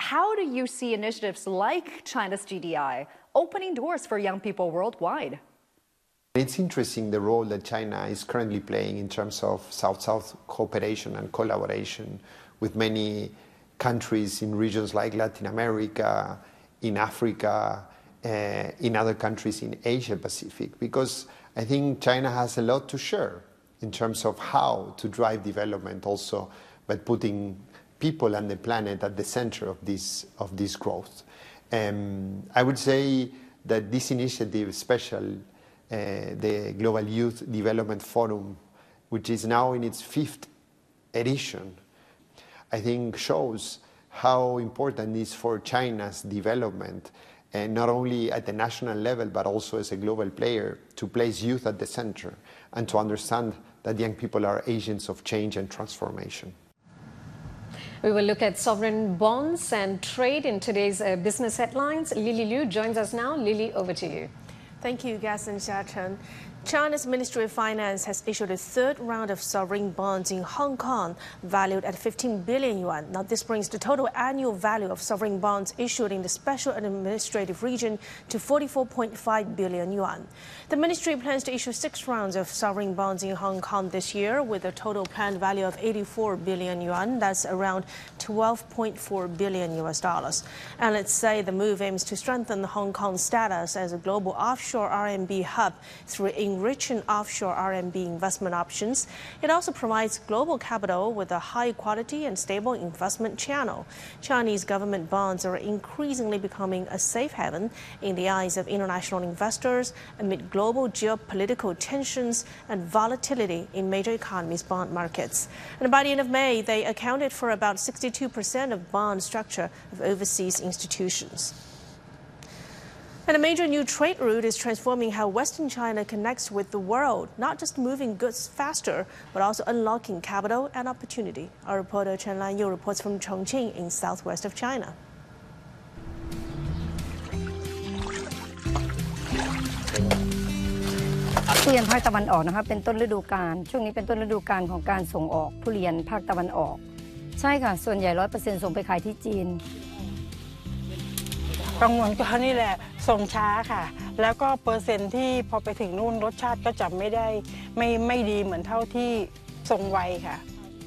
How do you see initiatives like China's GDI opening doors for young people worldwide? It's interesting the role that China is currently playing in terms of South-South cooperation and collaboration with many countries in regions like Latin America, in Africa, in other countries in Asia Pacific, because I think China has a lot to share in terms of how to drive development also by putting people and the planet at the center of this growth. I would say that this initiative, especially the Global Youth Development Forum, which is now in its 5th edition, I think shows how important it is for China's development, and not only at the national level, but also as a global player, to place youth at the center and to understand that young people are agents of change and transformation. We will look at sovereign bonds and trade in today's business headlines. Lily Liu joins us now. Lily, over to you. Thank you, Gas and Xiachen. China's Ministry of Finance has issued a 3rd round of sovereign bonds in Hong Kong, valued at 15 billion yuan. Now, this brings the total annual value of sovereign bonds issued in the special administrative region to 44.5 billion yuan. The ministry plans to issue 6 rounds of sovereign bonds in Hong Kong this year, with a total planned value of 84 billion yuan. That's around 12.4 billion US dollars. And let's say the move aims to strengthen Hong Kong's status as a global offshore RMB hub through enriching offshore RMB investment options. It also provides global capital with a high quality and stable investment channel. Chinese government bonds are increasingly becoming a safe haven in the eyes of international investors amid global geopolitical tensions and volatility in major economies' bond markets. And by the end of May, they accounted for about 62% of bond structure of overseas institutions. And a major new trade route is transforming how Western China connects with the world, not just moving goods faster, but also unlocking capital and opportunity. Our reporter Chen Lanyu reports from Chongqing in southwest of China. ทุเรียนภาคตะวันออกนะคะเป็นต้นฤดูกาลช่วงนี้เป็นต้นฤดูกาลของการส่งออกทุเรียนภาคตะวันออกใช่ค่ะส่วนใหญ่ 100% ส่งไปขายที่จีนกังวลก็นี่แหละส่งช้าค่ะแล้วก็เปอร์เซ็นต์ที่พอไปถึงนู่นรสชาติก็จะไม่ดีเหมือนเท่าที่ส่งไวค่ะ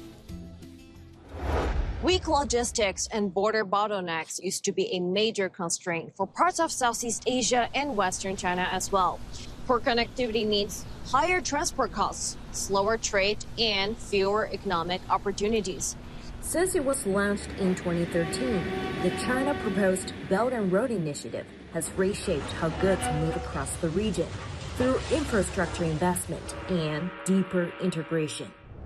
Weak logistics and border bottlenecks used to be a major constraint for parts of Southeast Asia and Western China as well. Poor connectivity means higher transport costs, slower trade, and fewer economic opportunities. Since it was launched in 2013, the China proposed Belt and Road Initiative has reshaped how goods move across the region through infrastructure investment and deeper integration.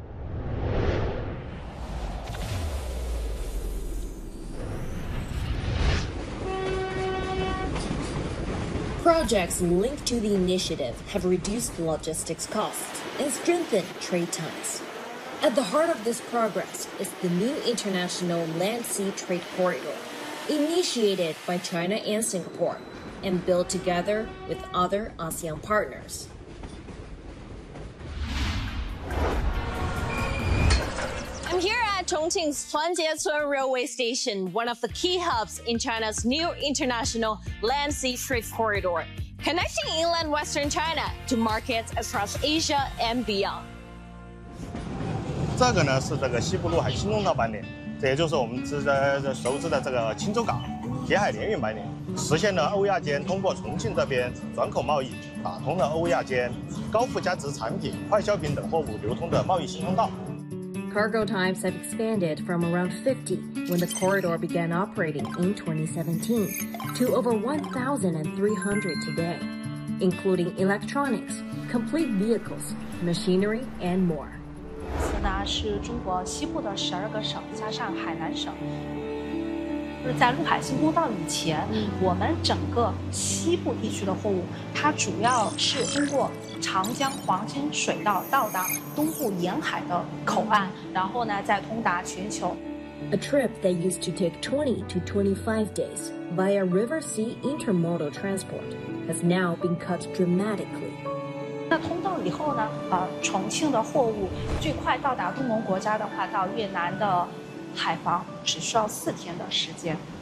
Projects linked to the initiative have reduced logistics costs and strengthened trade ties. At the heart of this progress is the new international land-sea trade corridor, initiated by China and Singapore and built together with other ASEAN partners. I'm here at Chongqing's Huanjiecun Railway Station, one of the key hubs in China's new international land-sea trade corridor, connecting inland Western China to markets across Asia and beyond. 这个呢是这个西部陆海新通道班列，这也就是我们熟知的这个青州港铁海联运班列，实现了欧亚间通过重庆这边转口贸易，打通了欧亚间高附加值产品、快消品等货物流通的贸易新通道。 Cargo times have expanded from around 50 when the corridor began operating in 2017 to over 1,300 today, including electronics, complete vehicles, machinery, and more. 此呢是中国西部的12个省加上海南省。就是在陆海新通道以前，我们整个西部地区的货物，它主要是通过长江黄金水道到达东部沿海的口岸，然后呢再通达全球。 A trip that used to take 20 to 25 days via river-sea intermodal transport has now been cut dramatically. 那通道以后呢，重庆的货物最快到达东盟国家的话，到越南的海防只需要4天的时间。